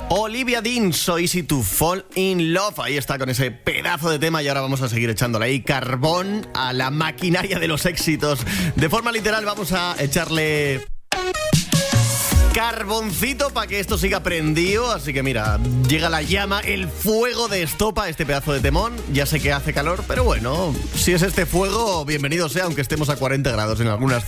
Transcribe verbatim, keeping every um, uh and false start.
Olivia Dean, So Easy to Fall in Love. Ahí está con ese pedazo de tema y ahora vamos a seguir echándole ahí carbón a la maquinaria de los éxitos. De forma literal vamos a echarle carboncito para que esto siga prendido. Así que mira, llega la llama, el fuego de estopa, este pedazo de temón. Ya sé que hace calor, pero bueno, si es este fuego, bienvenido sea, aunque estemos a cuarenta grados en algunas zonas.